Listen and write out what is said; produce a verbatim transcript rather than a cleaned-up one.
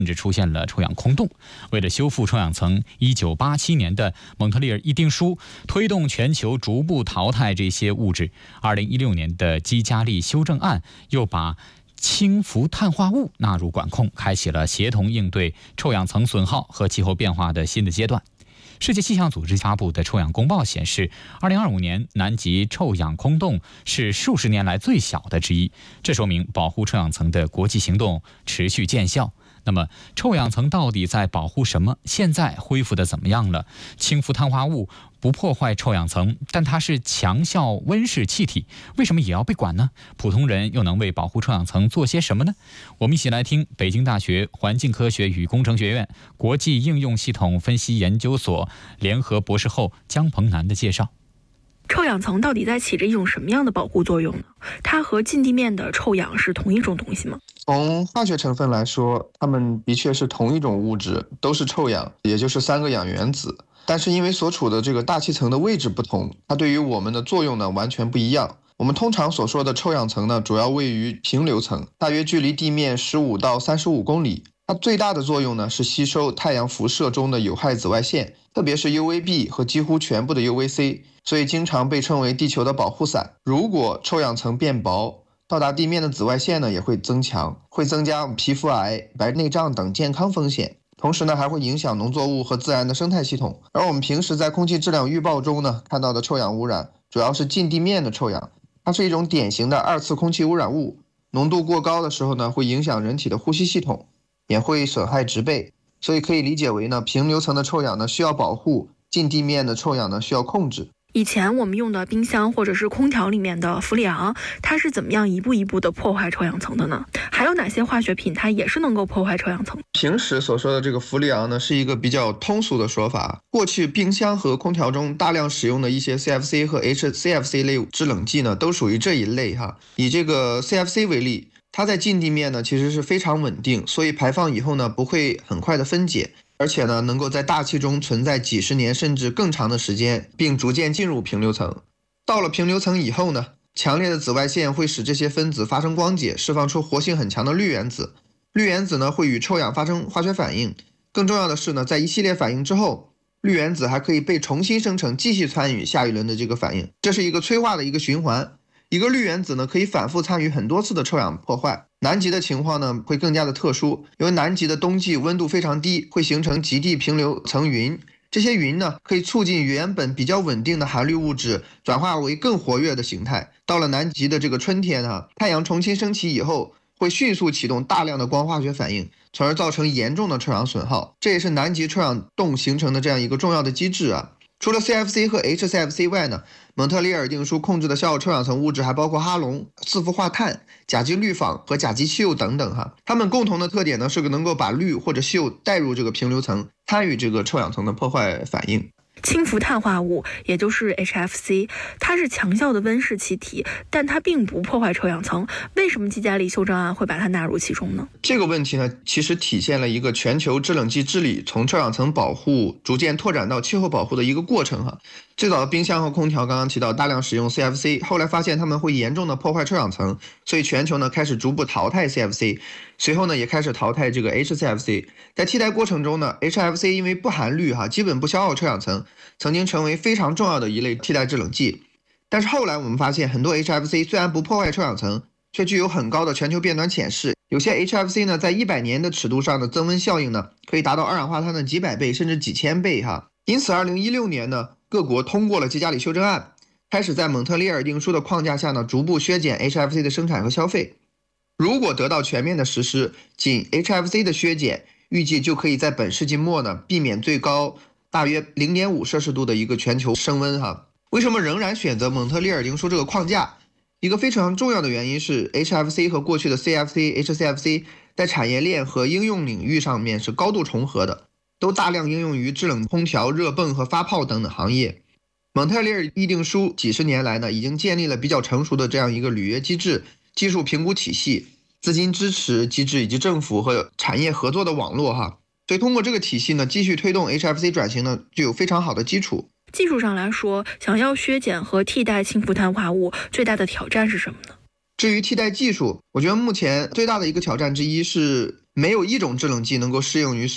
甚至出现了臭氧空洞。为了修复臭氧层，一九八七年的蒙特利尔议定书推动全球逐步淘汰这些物质。二零一六年的基加利修正案又把氢氟碳化物纳入管控，开启了协同应对臭氧层损耗和气候变化的新的阶段。世界气象组织发布的臭氧公报显示，二零二五年南极臭氧空洞是数十年来最小的之一，这说明保护臭氧层的国际行动持续见效。那么臭氧层到底在保护什么？现在恢复的怎么样了？氢氟碳化物不破坏臭氧层，但它是强效温室气体，为什么也要被管呢？普通人又能为保护臭氧层做些什么呢？我们一起来听北京大学环境科学与工程学院国际应用系统分析研究所联合博士后姜鹏南的介绍。 臭氧层到底在起着一种什么样的保护作用呢？它和近地面的臭氧是同一种东西吗？ 从化学成分来说，它们的确是同一种物质，都是臭氧，也就是三个氧原子。但是因为所处的这个大气层的位置不同，它对于我们的作用呢完全不一样。我们通常所说的臭氧层呢，主要位于平流层，大约距离地面十五到三十五公里。它最大的作用呢是吸收太阳辐射中的有害紫外线，特别是 U V B 和几乎全部的 U V C， 所以经常被称为地球的保护伞。如果臭氧层变薄，到达地面的紫外线呢也会增强，会增加皮肤癌、白内障等健康风险。同时呢，还会影响农作物和自然的生态系统。而我们平时在空气质量预报中呢看到的臭氧污染，主要是近地面的臭氧，它是一种典型的二次空气污染物，浓度过高的时候呢，会影响人体的呼吸系统，也会损害植被。所以可以理解为呢，平流层的臭氧呢需要保护，近地面的臭氧呢需要控制。 以前我们用的冰箱或者是空调里面的氟利昂，它是怎么样一步一步的破坏臭氧层的呢？还有哪些化学品它也是能够破坏臭氧层？ 平时所说的这个氟利昂呢，是一个比较通俗的说法。过去冰箱和空调中大量使用的一些 C F C 和 H C F C 类制冷剂呢，都属于这一类哈。以这个 C F C 为例，它在近地面呢其实是非常稳定，所以排放以后呢不会很快的分解。而且呢，能够在大气中存在几十年甚至更长的时间，并逐渐进入平流层。到了平流层以后呢，强烈的紫外线会使这些分子发生光解，释放出活性很强的氯原子。氯原子呢会与臭氧发生化学反应。更重要的是呢，在一系列反应之后，氯原子还可以被重新生成，继续参与下一轮的这个反应。这是一个催化的一个循环。一个氯原子呢可以反复参与很多次的臭氧破坏。南极的情况呢会更加的特殊，因为南极的冬季温度非常低，会形成极地平流层云。这些云呢可以促进原本比较稳定的含氯物质转化为更活跃的形态。到了南极的这个春天啊，太阳重新升起以后，会迅速启动大量的光化学反应，从而造成严重的臭氧损耗。这也是南极臭氧洞形成的这样一个重要的机制啊。除了 C F C 和 H C F C 外呢，蒙特利尔定书控制的小臭氧层物质还包括哈龙、四氟化碳、甲基氯仿和甲基溴铀等等哈。它们共同的特点呢是能够把氯或者溴带入这个平流层，参与这个臭氧层的破坏反应。 氢氟碳化物也就是 H F C， 它是强效的温室气体，但它并不破坏臭氧层。为什么基加利修正案会把它纳入其中呢？ 这个问题呢，其实体现了一个全球制冷剂治理从臭氧层保护逐渐拓展到气候保护的一个过程哈。最早的冰箱和空调刚刚提到大量使用 C F C， 后来发现它们会严重的破坏臭氧层，所以全球呢开始逐步淘汰 C F C， 随后呢也开始淘汰这个 H C F C。 在替代过程中呢 H F C 因为不含氯哈，基本不消耗臭氧层，曾经成为非常重要的一类替代制冷剂。但是后来我们发现，很多 H F C 虽然不破坏臭氧层，却具有很高的全球变暖潜势。有些 H F C 呢在一百年的尺度上的增温效应呢可以达到二氧化碳的几百倍甚至几千倍哈。因此二零一六年呢各国通过了基加利修正案，开始在蒙特利尔定书的框架下呢逐步削减 H F C 的生产和消费。如果得到全面的实施，仅 H F C 的削减预计就可以在本世纪末呢避免最高大约 零点五摄氏度的一个全球升温哈。为什么仍然选择蒙特利尔定书这个框架？一个非常重要的原因是 H F C 和过去的 C F C、H C F C 在产业链和应用领域上面是高度重合的，都大量应用于制冷空调、热泵和发泡等等行业。蒙特利尔议定书几十年来呢，已经建立了比较成熟的这样一个履约机制、技术评估体系、资金支持机制以及政府和产业合作的网络哈。所以通过这个体系呢，继续推动 H F C 转型呢，具有非常好的基础。 技术上来说，想要削减和替代氢氟碳化物，最大的挑战是什么呢？ 至于替代技术，我觉得目前最大的一个挑战之一是没有一种制冷剂能够适用于